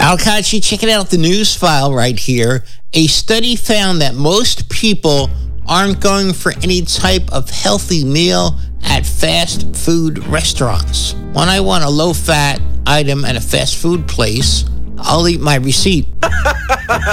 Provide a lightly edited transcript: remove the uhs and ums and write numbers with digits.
Alkachi, checking out the news file right here. A study found that most people aren't going for any type of healthy meal at fast food restaurants. When I want a low-fat item at a fast food place, I'll eat my receipt.